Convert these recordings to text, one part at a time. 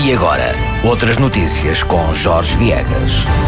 E agora, outras notícias com Jorge Viegas.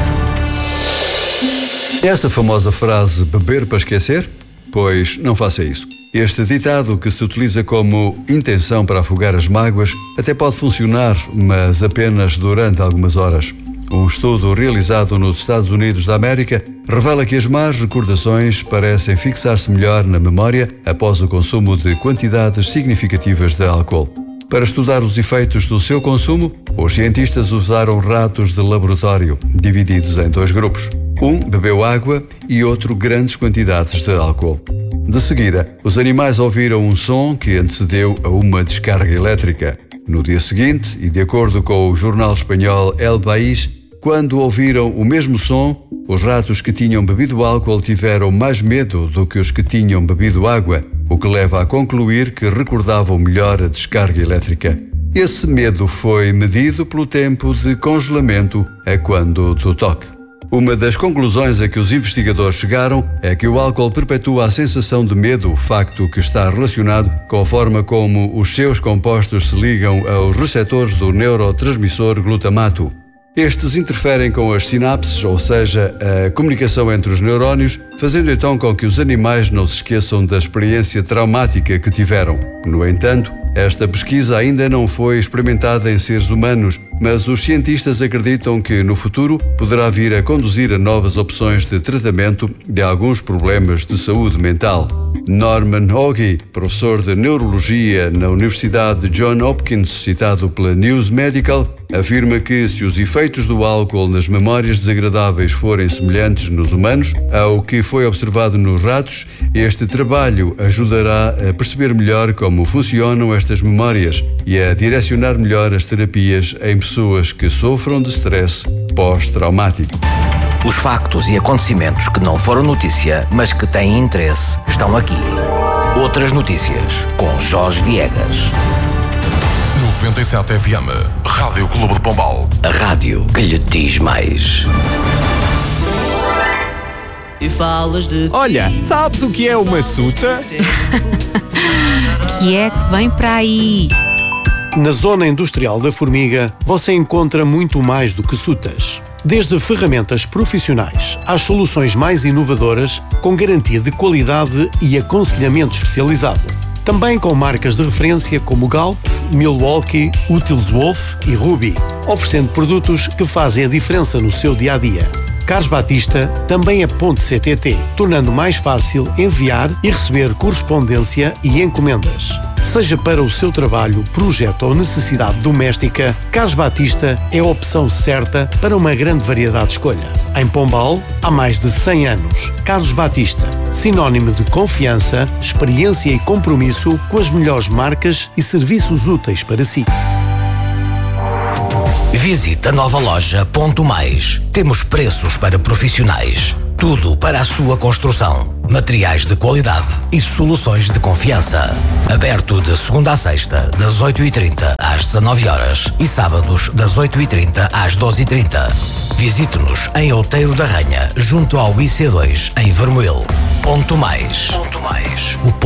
Essa famosa frase, beber para esquecer? Pois não faça isso. Este ditado, que se utiliza como intenção para afogar as mágoas, até pode funcionar, mas apenas durante algumas horas. Um estudo realizado nos Estados Unidos da América revela que as más recordações parecem fixar-se melhor na memória após o consumo de quantidades significativas de álcool. Para estudar os efeitos do seu consumo, os cientistas usaram ratos de laboratório, divididos em dois grupos. Um bebeu água e outro grandes quantidades de álcool. De seguida, os animais ouviram um som que antecedeu a uma descarga elétrica. No dia seguinte, e de acordo com o jornal espanhol El País, quando ouviram o mesmo som, os ratos que tinham bebido álcool tiveram mais medo do que os que tinham bebido água, o que leva a concluir que recordavam melhor a descarga elétrica. Esse medo foi medido pelo tempo de congelamento a quando do toque. Uma das conclusões a que os investigadores chegaram é que o álcool perpetua a sensação de medo, facto que está relacionado com a forma como os seus compostos se ligam aos receptores do neurotransmissor glutamato. Estes interferem com as sinapses, ou seja, a comunicação entre os neurónios, fazendo então com que os animais não se esqueçam da experiência traumática que tiveram. No entanto, esta pesquisa ainda não foi experimentada em seres humanos, mas os cientistas acreditam que, no futuro, poderá vir a conduzir a novas opções de tratamento de alguns problemas de saúde mental. Norman Hoggie, professor de neurologia na Universidade de Johns Hopkins, citado pela News Medical, afirma que se os efeitos do álcool nas memórias desagradáveis forem semelhantes nos humanos ao que foi observado nos ratos, este trabalho ajudará a perceber melhor como funcionam estas memórias e a direcionar melhor as terapias em pessoas que sofram de stress pós-traumático. Os factos e acontecimentos que não foram notícia, mas que têm interesse, estão aqui. Outras notícias com Jorge Viegas. 97 FM, Rádio Clube de Pombal. A rádio que lhe diz mais. E falas de... Olha, sabes o que é uma suta? Que é que vem para aí? Na zona industrial da Formiga, você encontra muito mais do que sutas. Desde ferramentas profissionais às soluções mais inovadoras, com garantia de qualidade e aconselhamento especializado. Também com marcas de referência como Galp, Milwaukee, Utilswolf e Ruby, oferecendo produtos que fazem a diferença no seu dia-a-dia. Carlos Batista também é ponto CTT, tornando mais fácil enviar e receber correspondência e encomendas. Seja para o seu trabalho, projeto ou necessidade doméstica, Carlos Batista é a opção certa para uma grande variedade de escolha. Em Pombal, há mais de 100 anos. Carlos Batista, sinónimo de confiança, experiência e compromisso com as melhores marcas e serviços úteis para si. Visite a nova loja Ponto Mais. Temos preços para profissionais. Tudo para a sua construção. Materiais de qualidade e soluções de confiança. Aberto de segunda a sexta, das 8h30 às 19h e sábados das 8h30 às 12h30. Visite-nos em Outeiro da Ranha, junto ao IC2, em Vermoil. Ponto Mais. Ponto Mais.